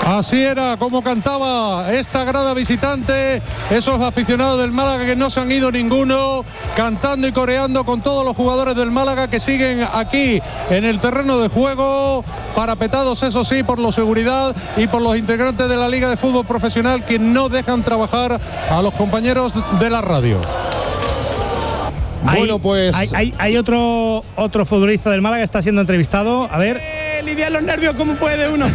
Así era como cantaba esta grada visitante, esos aficionados del Málaga que no se han ido ninguno, cantando y coreando con todos los jugadores del Málaga que siguen aquí en el terreno de juego, parapetados eso sí por la seguridad y por los integrantes de la Liga de Fútbol Profesional que no dejan trabajar a los compañeros de la radio. Bueno, pues hay otro futbolista del Málaga que está siendo entrevistado. A ver. Lidiar los nervios, ¿cómo puede uno?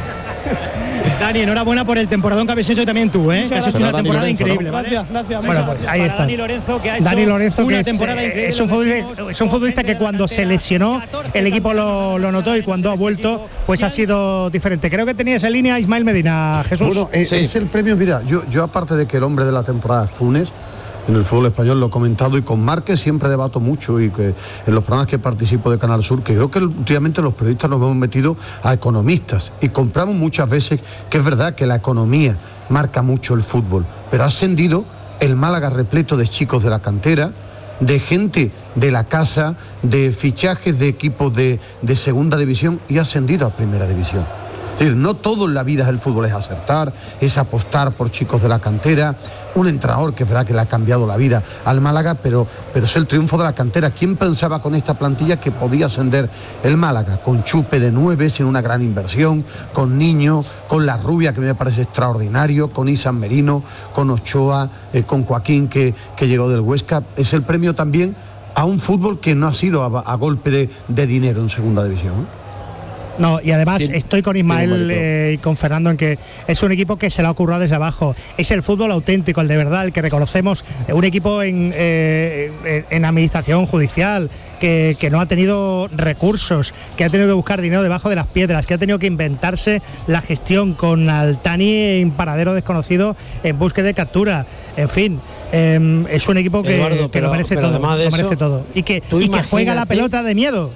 Dani, enhorabuena por el temporadón que habéis hecho también tú, que has hecho una temporada Lorenzo, increíble, ¿no? ¿vale? Gracias. Bueno, pues ahí está. Dani Lorenzo, que ha hecho Dani Lorenzo, una que temporada increíble. es un futbolista que cuando se lesionó el equipo lo notó y cuando ha vuelto pues ha sido diferente. Creo que tenía esa línea Ismael Medina, Jesús. Bueno, es el premio, mira, yo aparte de que el hombre de la temporada es Funes, en el fútbol español lo he comentado y con Márquez siempre debato mucho y que en los programas que participo de Canal Sur, que creo que últimamente los periodistas nos hemos metido a economistas y compramos muchas veces que es verdad que la economía marca mucho el fútbol, pero ha ascendido el Málaga repleto de chicos de la cantera, de gente de la casa, de fichajes de equipos de segunda división y ha ascendido a primera división. Es decir, no todo en la vida del fútbol es acertar, es apostar por chicos de la cantera, un entrenador que es verdad que le ha cambiado la vida al Málaga, pero es el triunfo de la cantera. ¿Quién pensaba con esta plantilla que podía ascender el Málaga? Con Chupe de 9, sin una gran inversión, con Niño, con La Rubia, que me parece extraordinario, con Isan Merino, con Ochoa, con Joaquín, que llegó del Huesca. Es el premio también a un fútbol que no ha sido a golpe de dinero en segunda división. No, y además estoy con Ismael y con Fernando en que es un equipo que se lo ha currado desde abajo. Es el fútbol auténtico, el de verdad, el que reconocemos, un equipo en administración judicial, que no ha tenido recursos, que ha tenido que buscar dinero debajo de las piedras, que ha tenido que inventarse la gestión con Altani en paradero desconocido en búsqueda de captura. En fin, es un equipo que, Eduardo, que lo merece todo. Además de eso, merece todo. Y que juega la pelota de miedo.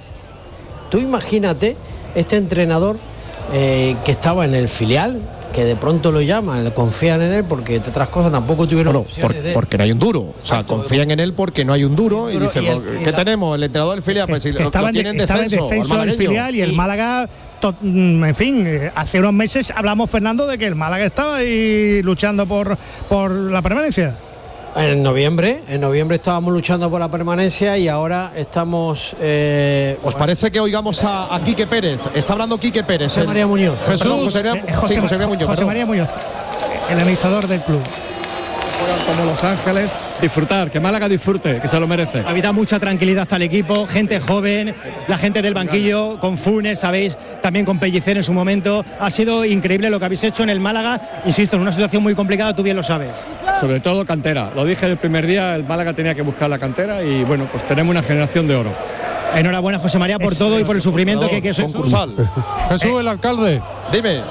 Tú imagínate este entrenador que estaba en el filial, que de pronto lo llaman, confían en él porque de otras cosas tampoco tuvieron porque no hay un duro. O sea, confían en él porque no hay un duro y dicen, ¿qué tenemos? El entrenador del filial, pues si estaba en descenso del filial y el Málaga, en fin, hace unos meses hablamos, Fernando, de que el Málaga estaba ahí luchando por la permanencia. En noviembre estábamos luchando por la permanencia y ahora estamos... ¿Os parece que oigamos a Quique Pérez? Está hablando Quique Pérez. José María Muñoz. José María Muñoz, el administrador del club. Como Los Ángeles, disfrutar, que Málaga disfrute, que se lo merece. Había mucha tranquilidad al equipo, gente joven, la gente del banquillo, con Funes, sabéis, también con Pellicer en su momento. Ha sido increíble lo que habéis hecho en el Málaga, insisto, en una situación muy complicada, tú bien lo sabes. Sobre todo cantera, lo dije el primer día, el Málaga tenía que buscar la cantera y bueno, pues tenemos una generación de oro. Enhorabuena, José María, por todo y por el sufrimiento que es concursal. Jesús, el alcalde. Dime.